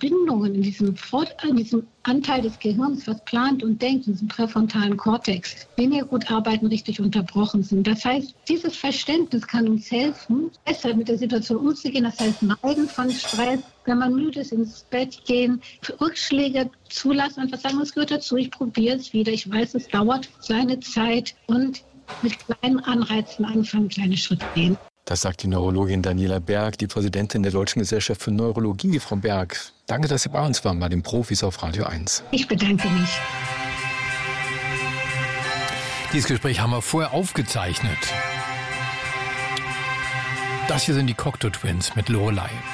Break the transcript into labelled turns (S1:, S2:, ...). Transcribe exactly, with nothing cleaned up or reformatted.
S1: Verbindungen in diesem, Vor- in diesem Anteil des Gehirns, was plant und denkt, in diesem präfrontalen Kortex, weniger gut arbeiten, richtig unterbrochen sind. Das heißt, dieses Verständnis kann uns helfen, besser mit der Situation umzugehen. Das heißt, meiden von Stress, wenn man müde ist, ins Bett gehen, Rückschläge zulassen und was sagen, es gehört dazu, ich probiere es wieder. Ich weiß, es dauert seine Zeit und mit kleinen Anreizen anfangen, kleine Schritte gehen.
S2: Das sagt die Neurologin Daniela Berg, die Präsidentin der Deutschen Gesellschaft für Neurologie. Frau Berg, danke, dass Sie bei uns waren, bei den Profis auf Radio eins.
S1: Ich bedanke mich.
S3: Dieses Gespräch haben wir vorher aufgezeichnet. Das hier sind die Cocteau Twins mit Lorelei.